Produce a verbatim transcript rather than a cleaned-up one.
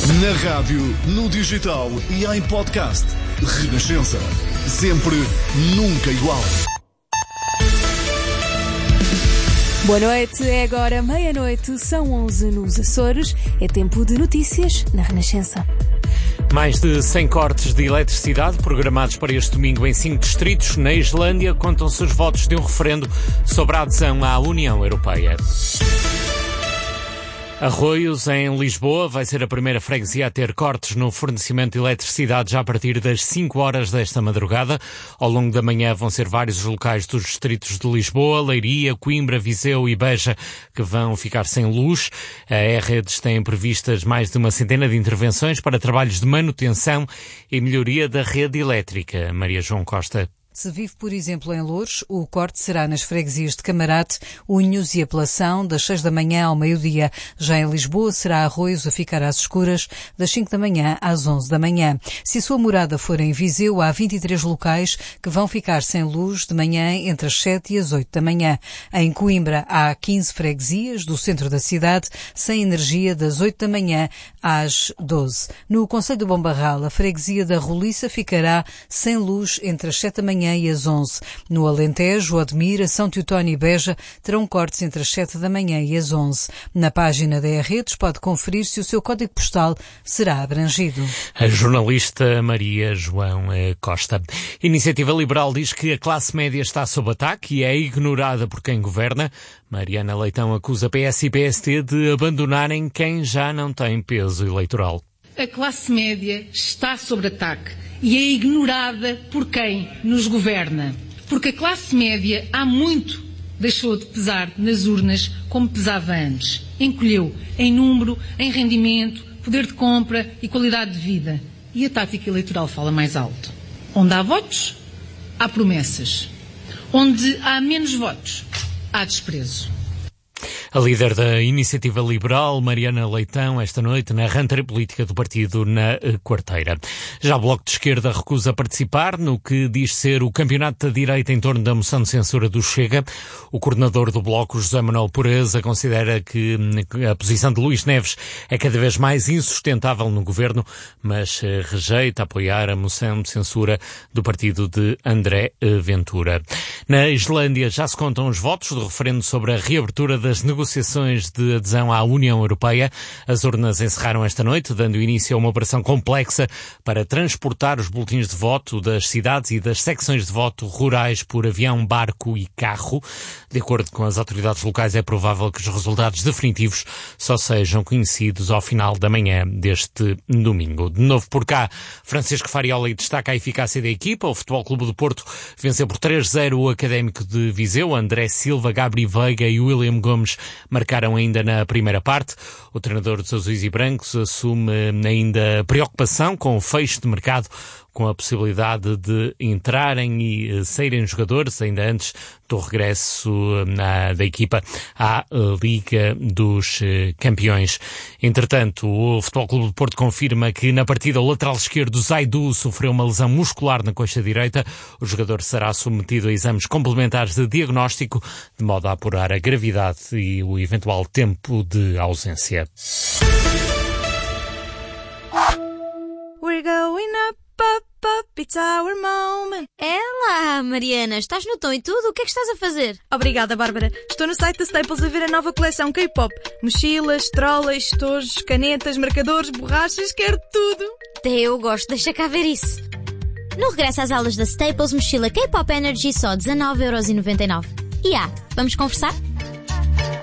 Na rádio, no digital e em podcast. Renascença. Sempre, nunca igual. Boa noite, é agora meia-noite, são onze nos Açores. É tempo de notícias na Renascença. Mais de cem cortes de eletricidade programados para este domingo em cinco distritos. Na Islândia, contam-se os votos de um referendo sobre a adesão à União Europeia. Arroios, em Lisboa, vai ser a primeira freguesia a ter cortes no fornecimento de eletricidade já a partir das cinco horas desta madrugada. Ao longo da manhã vão ser vários os locais dos distritos de Lisboa, Leiria, Coimbra, Viseu e Beja que vão ficar sem luz. A E-Redes tem previstas mais de uma centena de intervenções para trabalhos de manutenção e melhoria da rede elétrica. Maria João Costa. Se vive, por exemplo, em Louros, o corte será nas freguesias de Camarate, Unhos e Apelação, das seis da manhã ao meio-dia. Já em Lisboa, será Arroios a ficar às escuras, das cinco da manhã às onze da manhã. Se a sua morada for em Viseu, há vinte e três locais que vão ficar sem luz de manhã entre as sete e as oito da manhã. Em Coimbra, há quinze freguesias do centro da cidade sem energia das oito da manhã às doze. No concelho do Bom Barral, a freguesia da Roliça ficará sem luz entre as sete da manhã e às onze. No Alentejo, Odmira, São Teotónio e Beja terão cortes entre as sete da manhã e às onze. Na página da E-Redes pode conferir se o seu código postal será abrangido. A jornalista Maria João Costa. A Iniciativa Liberal diz que a classe média está sob ataque e é ignorada por quem governa. Mariana Leitão acusa P S e P S T de abandonarem quem já não tem peso eleitoral. A classe média está sob ataque e é ignorada por quem nos governa. Porque a classe média há muito deixou de pesar nas urnas como pesava antes. Encolheu em número, em rendimento, poder de compra e qualidade de vida. E a tática eleitoral fala mais alto. Onde há votos, há promessas. Onde há menos votos, há desprezo. A líder da Iniciativa Liberal, Mariana Leitão, esta noite na rentrée política do partido na Quarteira. Já o Bloco de Esquerda recusa participar no que diz ser o campeonato da direita em torno da moção de censura do Chega. O coordenador do Bloco, José Manuel Pureza, considera que a posição de Luís Neves é cada vez mais insustentável no governo, mas rejeita apoiar a moção de censura do partido de André Ventura. Na Islândia já se contam os votos do referendo sobre a reabertura das negociações negociações de adesão à União Europeia. As urnas encerraram esta noite, dando início a uma operação complexa para transportar os boletins de voto das cidades e das secções de voto rurais por avião, barco e carro. De acordo com as autoridades locais, é provável que os resultados definitivos só sejam conhecidos ao final da manhã deste domingo. De novo por cá, Francisco Farioli destaca a eficácia da equipa. O Futebol Clube do Porto venceu por três a zero o Académico de Viseu. André Silva, Gabri Veiga e William Gomes marcaram ainda na primeira parte. O treinador dos Azuis e Brancos assume ainda preocupação com o fecho de mercado, com a possibilidade de entrarem e saírem jogadores ainda antes do regresso na, da equipa à Liga dos Campeões. Entretanto, o Futebol Clube do Porto confirma que na partida o lateral esquerdo Zaidu sofreu uma lesão muscular na coxa direita. O jogador será submetido a exames complementares de diagnóstico, de modo a apurar a gravidade e o eventual tempo de ausência. We're going up, up, up, it's our moment. É lá, Mariana, estás no tom e tudo? O que é que estás a fazer? Obrigada, Bárbara. Estou no site da Staples a ver a nova coleção K-pop. Mochilas, trolleys, tojos, canetas, marcadores, borrachas, quero tudo. Até eu gosto, deixa cá ver isso. No regresso às aulas da Staples, mochila K-pop Energy só dezanove euros e noventa e nove. E ah, vamos conversar?